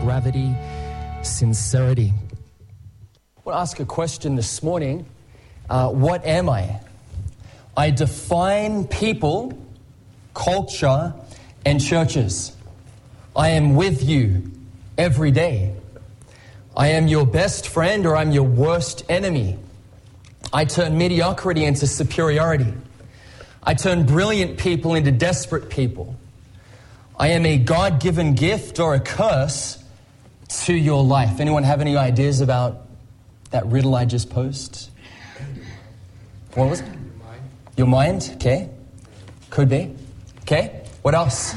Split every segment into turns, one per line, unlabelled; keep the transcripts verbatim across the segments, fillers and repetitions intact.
gravity, sincerity. I want to ask a question this morning. Uh, what am I? I define people, culture, and churches. I am with you every day. I am your best friend or I'm your worst enemy. I turn mediocrity into superiority. I turn brilliant people into desperate people. I am a God-given gift or a curse to your life. Anyone have any ideas about that riddle I just posed? What was it? Your mind. Okay. Could be. Okay. What else?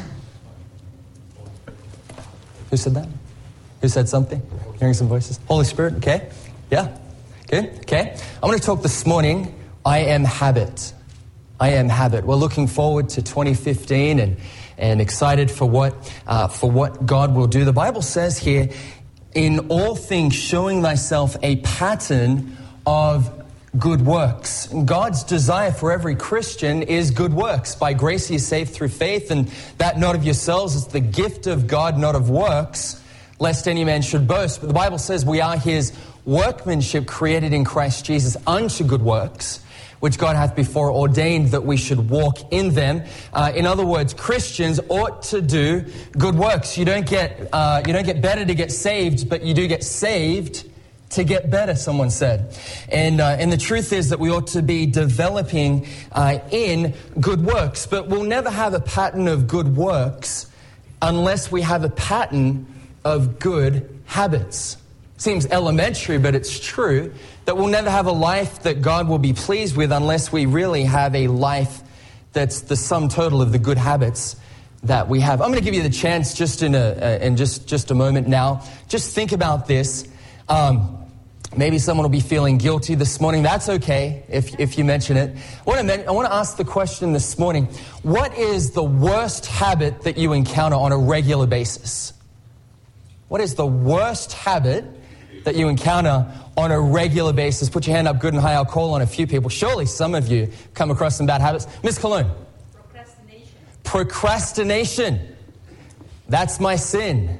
Who said that? Who said something? Hearing some voices. Holy Spirit. Okay. Yeah. Good. Okay. I'm going to talk this morning. I am habit. I am habit. We're looking forward to twenty fifteen and and excited for what uh, for what God will do. The Bible says here, in all things showing thyself a pattern of good works. God's desire for every Christian is good works. By grace you are saved through faith, and that not of yourselves is the gift of God, not of works, lest any man should boast. But the Bible says we are his workmanship, created in Christ Jesus unto good works, which God hath before ordained that we should walk in them. Uh, in other words, Christians ought to do good works. You don't get uh, you don't get better to get saved, but you do get saved to get better, someone said. And uh, and the truth is that we ought to be developing uh, in good works. But we'll never have a pattern of good works unless we have a pattern of good habits. Seems elementary, but it's true that we'll never have a life that God will be pleased with unless we really have a life that's the sum total of the good habits that we have. I'm going to give you the chance just in a uh, in just, just a moment now. Just think about this. Um, maybe someone will be feeling guilty this morning. That's okay if if you mention it. I want to I want to ask the question this morning: what is the worst habit that you encounter on a regular basis? What is the worst habit that you encounter on a regular basis? Put your hand up good and high. I'll call on a few people. Surely some of you come across some bad habits. Miss Cologne.
Procrastination.
Procrastination. That's my sin.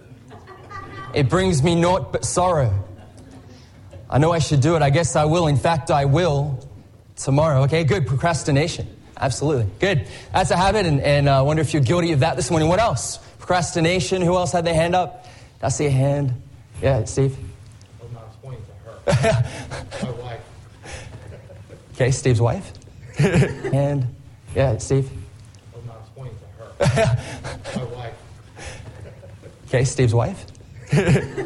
It brings me naught but sorrow. I know I should do it. I guess I will. In fact, I will tomorrow. Okay, good. Procrastination. Absolutely. Good. That's a habit, and, and I uh, wonder if you're guilty of that this morning. What else? Procrastination. Who else had their hand up? Did I see a hand? Yeah, Steve.
I'm not pointing to her. My wife.
Okay, Steve's wife. And yeah, Steve.
I'm not pointing to her. My wife.
Okay, Steve's wife.